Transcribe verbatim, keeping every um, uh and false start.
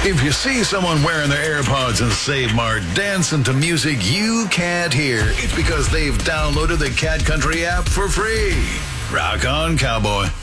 If you see someone wearing their AirPods and Save Mart dancing to music you can't hear, it's because they've downloaded the Cat Country app for free. Rock on, cowboy.